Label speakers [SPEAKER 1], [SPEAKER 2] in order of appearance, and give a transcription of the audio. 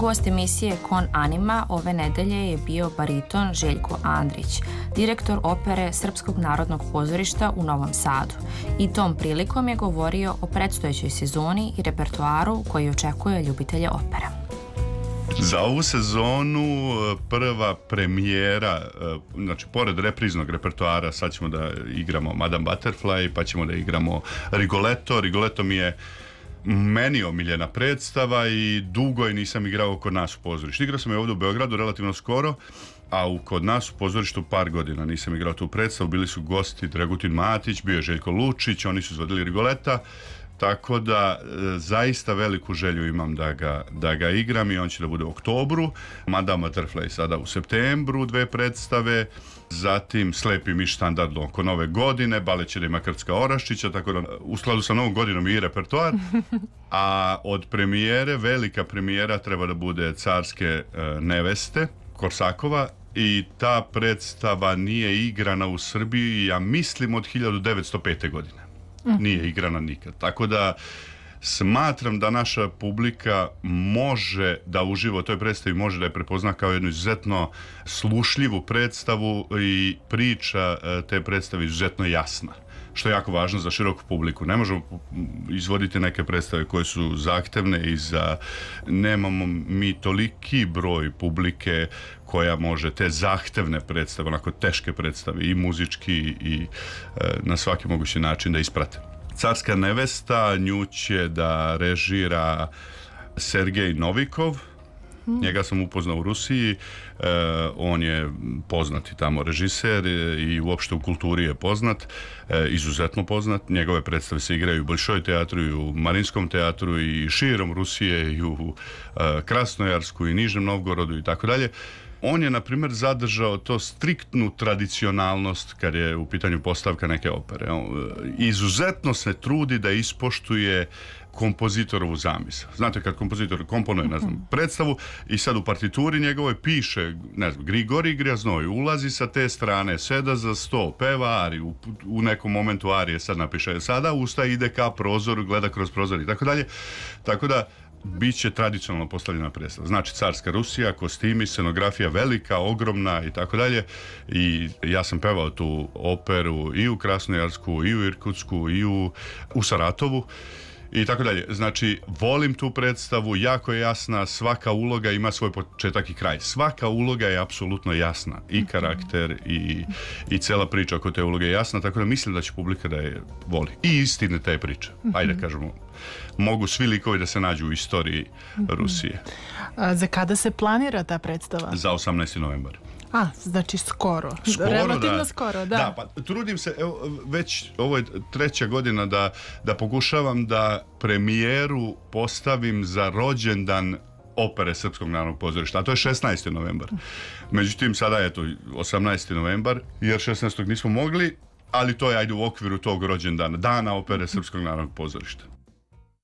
[SPEAKER 1] Gost emisije Kon Anima ove nedelje je bio bariton Željko Andrić, direktor opere Srpskog narodnog pozorišta u Novom Sadu. I tom prilikom je govorio o predstojećoj sezoni i repertoaru koji očekuje ljubitelje opere.
[SPEAKER 2] Za ovu sezonu prva premijera, znači pored repriznog repertoara, sad ćemo da igramo Madame Butterfly, pa ćemo da igramo Rigoletto. Rigoletto mi je meni omiljena predstava i dugo je nisam igrao kod nas u pozorištu. Igrao sam je ovdje u Beogradu relativno skoro, a kod nas u pozorištu par godina nisam igrao tu predstavu. Bili su gosti Dragutin Matić, bio je Željko Lučić, oni su izvodili Rigoletta. Tako da zaista veliku želju imam da ga igram i on će da bude u oktobru. Madame Butterfly sada u septembru, 2 predstave. Zatim Slepi miš standardno oko nove godine, Balet će da ima Krcka Oraščića, tako da u skladu sa novom godinom i repertoar. A od premijere, velika premijera treba da bude Carske neveste Korsakova. I ta predstava nije igrana u Srbiji, ja mislim, od 1905. godine. Nije igrana nikad. Tako da smatram da naša publika može da uživa u toj predstavi, može da je prepozna kao jednu izuzetno slušljivu predstavu i priča te predstave izuzetno jasna, što je jako važno za široku publiku. Ne možemo izvoditi neke predstave koje su zahtevne i nemamo mi toliki broj publike koja može te zahtevne predstave, onako teške predstave i muzički i na svaki mogući način da isprate. Carska nevesta, nju će da režira Sergej Novikov. Njega sam upoznao u Rusiji, on je poznati tamo režiser i uopšte u kulturi je poznat, izuzetno poznat. Njegove predstave se igraju u Bolšoj teatru i u Marinskom teatru i širom Rusije i u Krasnojarsku i Nižnem Novgorodu i tako dalje. On je, na primjer, zadržao to striktnu tradicionalnost kad je u pitanju postavka neke opere. Izuzetno se trudi da ispoštuje kompozitorovu zamisao. Znate, kad kompozitor komponuje, ne znam, predstavu i sad u partituri njegovoj piše, ne znam, Grigorij Grjaznoj ulazi sa te strane, seda za sto, peva ariju, u nekom momentu arije sad napiše, sada ustaje, ide ka prozoru, gleda kroz prozor i tako dalje. Tako da bit će tradicionalno postavljena predstava. Znači, Carska Rusija, kostimi, scenografija velika, ogromna i tako dalje. I ja sam pevao tu operu i u Krasnojarsku, i u Irkutsku, i u Saratovu i tako dalje. Znači, volim tu predstavu, jako je jasna, svaka uloga ima svoj početak i kraj. Svaka uloga je apsolutno jasna, i karakter i cela priča oko te uloge je jasna, tako da mislim da će publika da je voli. I istine te priče. Ajde kažemo, mogu svi likovi da se nađu u istoriji Rusije.
[SPEAKER 3] Za kada se planira ta predstava?
[SPEAKER 2] Za 18. novembar.
[SPEAKER 3] Znači skoro. Relativno skoro, da.
[SPEAKER 2] Da, pa trudim se, evo, već ovo je 3. godina da pokušavam da premijeru postavim za rođendan opere Srpskog narodnog pozorišta, a to je 16. novembar. Međutim, sada je to 18. novembar, jer 16. nismo mogli, ali to je, ajde, u okviru tog rođendana, dana opere Srpskog narodnog pozorišta.